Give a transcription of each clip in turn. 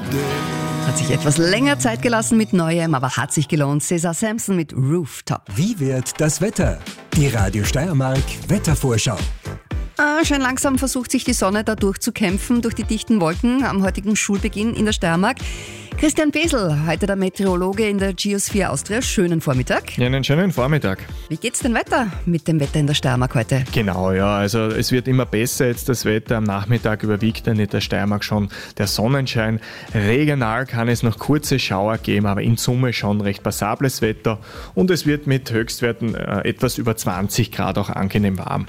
Hat sich etwas länger Zeit gelassen mit Neuem, aber hat sich gelohnt. Cesar Sampson mit Rooftop. Wie wird das Wetter? Die Radio Steiermark Wettervorschau. Schon langsam versucht sich die Sonne da durchzukämpfen durch die dichten Wolken am heutigen Schulbeginn in der Steiermark. Christian Besel, heute der Meteorologe in der Geosphere Austria. Schönen Vormittag. Ja, einen schönen Vormittag. Wie geht's denn weiter mit dem Wetter in der Steiermark heute? Genau, ja, also es wird immer besser jetzt das Wetter. Am Nachmittag überwiegt dann in der Steiermark schon der Sonnenschein. Regional kann es noch kurze Schauer geben, aber in Summe schon recht passables Wetter. Und es wird mit Höchstwerten etwas über 20 Grad auch angenehm warm.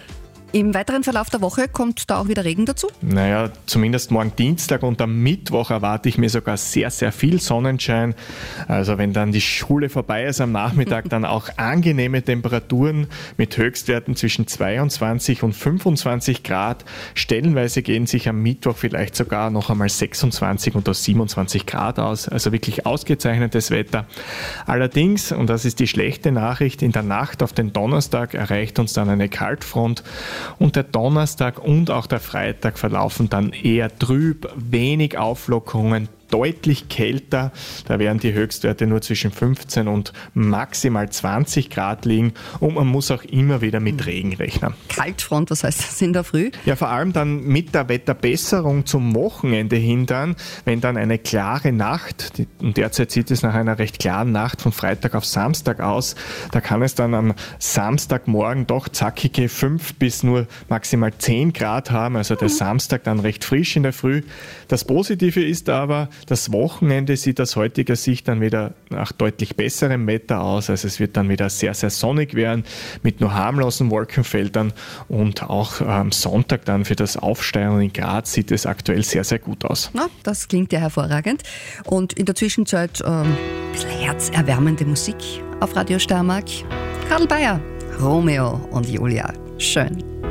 Im weiteren Verlauf der Woche kommt da auch wieder Regen dazu? Naja, zumindest morgen Dienstag und am Mittwoch erwarte ich mir sogar sehr, sehr viel Sonnenschein. Also wenn dann die Schule vorbei ist am Nachmittag, dann auch angenehme Temperaturen mit Höchstwerten zwischen 22 und 25 Grad. Stellenweise gehen sich am Mittwoch vielleicht sogar noch einmal 26 und 27 Grad aus. Also wirklich ausgezeichnetes Wetter. Allerdings, und das ist die schlechte Nachricht, in der Nacht auf den Donnerstag erreicht uns dann eine Kaltfront. Und der Donnerstag und auch der Freitag verlaufen dann eher trüb, wenig Auflockerungen, deutlich kälter. Da werden die Höchstwerte nur zwischen 15 und maximal 20 Grad liegen und man muss auch immer wieder mit Regen rechnen. Kaltfront, was heißt das in der Früh? Ja, vor allem dann mit der Wetterbesserung zum Wochenende hin dann, wenn dann eine klare Nacht, und derzeit sieht es nach einer recht klaren Nacht von Freitag auf Samstag aus, da kann es dann am Samstagmorgen doch zackige 5 bis nur maximal 10 Grad haben, also der Samstag dann recht frisch in der Früh. Das Positive ist aber, das Wochenende sieht aus heutiger Sicht dann wieder nach deutlich besserem Wetter aus. Also es wird dann wieder sehr, sehr sonnig werden mit nur harmlosen Wolkenfeldern und auch am Sonntag dann für das Aufsteigen in Graz sieht es aktuell sehr, sehr gut aus. Na, das klingt ja hervorragend. Und in der Zwischenzeit ein bisschen herzerwärmende Musik auf Radio Steiermark. Karl Bayer, Romeo und Julia. Schön.